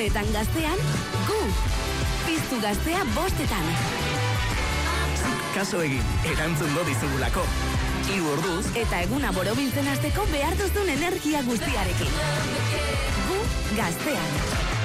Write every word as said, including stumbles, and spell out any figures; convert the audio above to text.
Kasunetan gaztean, gu. Piztu gaztea bostetan. Kaso egin, erantzungo dizugulako. Hiru orduz Eta eguna borobiltzen hasteko behar duzun energia guztiarekin. Gu gaztean.